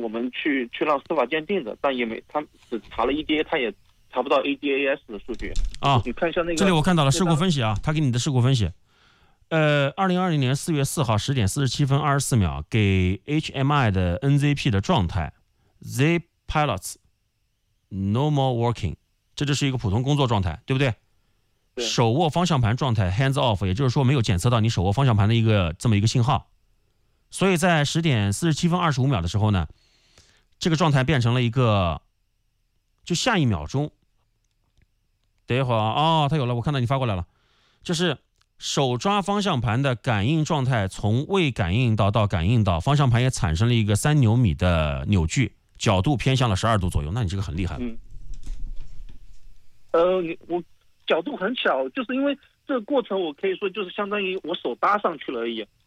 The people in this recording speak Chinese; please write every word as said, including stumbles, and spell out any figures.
我们去去让司法鉴定的，但也没他只查了 E D A， 他也查不到 A D A S 的数据啊。 你看一下那个， 这里我看到了事故分析啊，他给你的事故分析。呃，二零二零年四月四号十点四十七分二十四秒，给 H M I 的 N Z P 的状态 Z Pilots No More Working， 这就是一个普通工作状态，对不对？ 对， 手握方向盘状态 Hands Off， 也就是说没有检测到你手握方向盘的一个这么一个信号，所以在十点四十七分二十五秒的时候呢，这个状态变成了一个，就下一秒钟，等一会儿啊，哦，它有了，我看到你发过来了，就是手抓方向盘的感应状态从未感应到到感应到，方向盘也产生了一个三牛米的扭矩，角度偏向了十二度左右。那你这个很厉害。 嗯，呃，你我角度很小，就是因为这个过程我可以说就是相当于我手搭上去了而已，